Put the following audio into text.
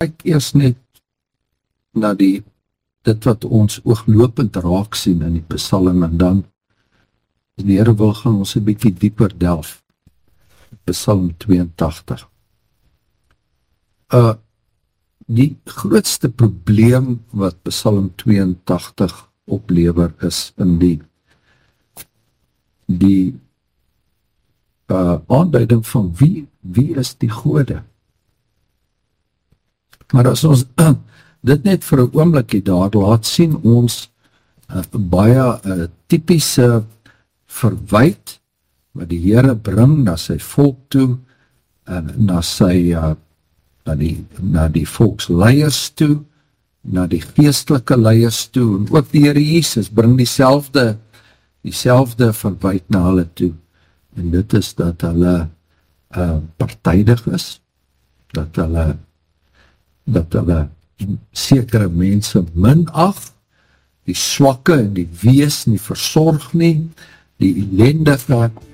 kyk eers net na dit wat ons ooglopend raak sien in die Psalm, en dan, as die Here wil, gaan ons 'n bietjie dieper delf. Psalm 82. Die grootste probleem wat Psalm 82 oplewer is in die aanduiding van wie is die gode. Maar as ons dit net vir 'n oombliekie daar laat sien, ons baie tipiese verwyt wat die Here bring na sy volk toe, en na sy na die volksleiers toe, na die geestelike leiers toe, en ook die Here Jesus bring dieselfde verwyt na hulle toe, en dit is dat hulle partydig is, dat hulle sekere mense minag, die swakke en die wees nie versorg nie, die ellendige